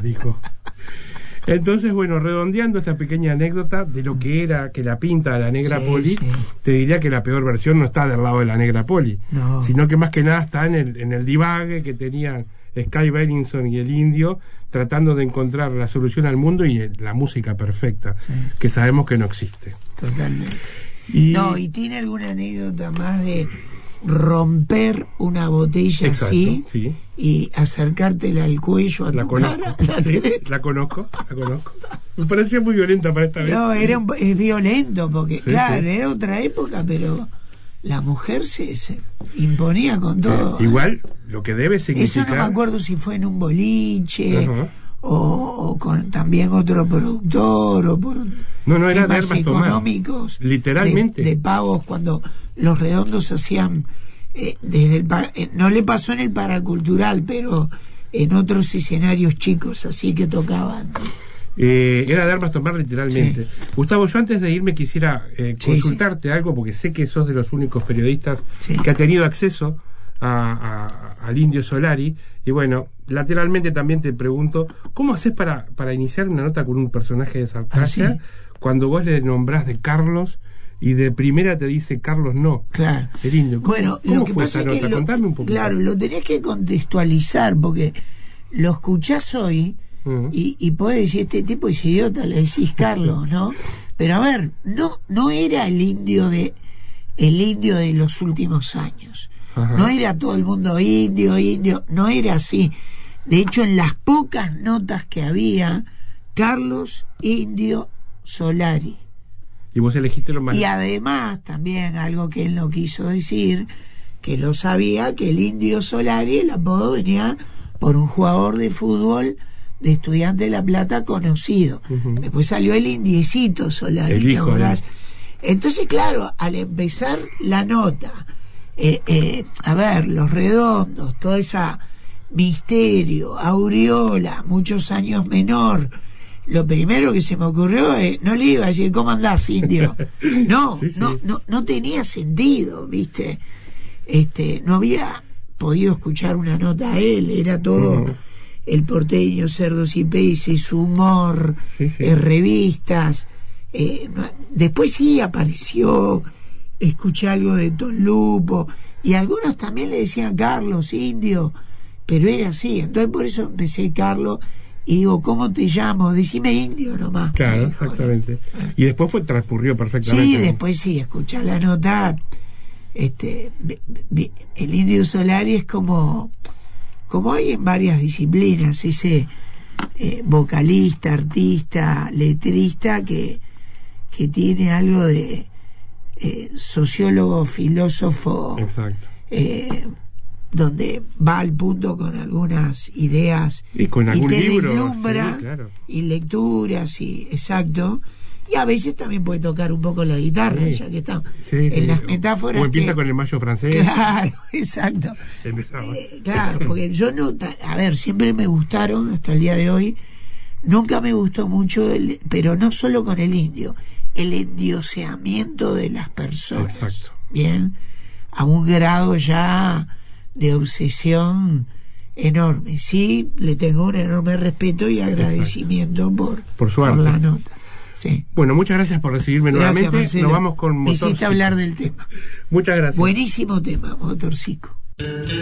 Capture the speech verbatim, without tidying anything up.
dijo. Entonces, bueno, redondeando esta pequeña anécdota de lo que era que la pinta de la Negra Sí, Poli, sí. te diría que la peor versión no está del lado de la Negra Poli, No. sino que más que nada está en el, en el divague que tenían Sky Bellinson y el Indio, tratando de encontrar la solución al mundo y la música perfecta, Sí. que sabemos que no existe. Totalmente. Y... No, y tiene alguna anécdota más de romper una botella Exacto, así sí. y acercártela al cuello a La tu conozco, cara. ¿La sí, tenés? la conozco, la conozco. Me parecía muy violenta para esta vez. No, era un, es violento, porque Sí, claro, sí. era otra época, pero la mujer se, se imponía con todo. Eh, igual, lo que debe significar... Eso no me acuerdo si fue en un boliche, Ajá. o, o con también otro productor, o por No, no, era de temas armas tomar. económicos. Literalmente. De, de pagos cuando los redondos hacían... Eh, desde el pa- eh, no le pasó en el paracultural, pero en otros escenarios chicos, así que tocaban. Eh, era de armas tomar literalmente. Sí. Gustavo, yo antes de irme quisiera eh, Sí, consultarte algo, porque sé que sos de los únicos periodistas Sí. que ha tenido acceso a, a- al Indio Solari, y bueno, lateralmente también te pregunto, ¿cómo haces para, para iniciar una nota con un personaje de esa talla, ¿Ah, sí? cuando vos le nombrás de Carlos y de primera te dice Carlos no? Claro. El Indio. ¿Cómo, Bueno, cómo lo que fue pasa esa es nota? que lo, Contame un poquito. claro, lo tenés que contextualizar, porque lo escuchás hoy Ujú. y, y podés decir, este tipo es idiota, le decís Carlos, ¿no? Pero a ver, no, no era el indio de el indio de los últimos años. Ajá. No era todo el mundo indio, indio, no era así. De hecho, en las pocas notas que había, Carlos Indio Solari. Y vos elegiste lo más... Y además, también algo que él no quiso decir, que lo sabía, que el Indio Solari, el apodo venía por un jugador de fútbol de Estudiantes de La Plata conocido. Ujú. Después salió el Indiecito Solari, El ¿te hijo, acordás? ¿no? Entonces, claro, al empezar la nota, eh, eh, a ver, los redondos, toda esa misterio, aureola, muchos años menor, lo primero que se me ocurrió es, no le iba a decir, ¿cómo andás, indio? No, Sí, sí. no, no, no tenía sentido, ¿viste? Este, no había podido escuchar una nota a él, era todo Ujú. el porteño, cerdos y peces, su humor, Sí, sí. eh, revistas. Eh, no- después sí apareció, escuché algo de Don Lupo, y algunos también le decían Carlos, indio, pero era así. Entonces por eso empecé Carlos, y digo, ¿cómo te llamo? Decime indio nomás. me Claro, dijo, ¿no? exactamente. Y después fue transcurrió perfectamente. Sí, después sí, escuchar la nota, este, vi- vi- el Indio Solari es como, como hay en varias disciplinas, ese eh, vocalista, artista, letrista que, que tiene algo de eh, sociólogo, filósofo, Exacto. eh, donde va al punto con algunas ideas Y con algún te libro, deslumbra, sí, claro. y lecturas, y exacto, y a veces también puede tocar un poco la guitarra, Sí. ya que estamos Sí, en sí. las metáforas O empieza que- con el mayo francés. claro, exacto. Empezaba. Eh, claro, porque yo no, ta- a ver, siempre me gustaron hasta el día de hoy, nunca me gustó mucho, el, pero no solo con el indio, el endioseamiento de las personas. Exacto. Bien, a un grado ya de obsesión enorme. Sí, le tengo un enorme respeto y agradecimiento por, Por su arte. la nota. Sí. Bueno, muchas gracias por recibirme Gracias, nuevamente. Marcelo. Nos vamos con Me hiciste Motorcico. hablar del tema. Muchas gracias. Buenísimo tema, Motorcico.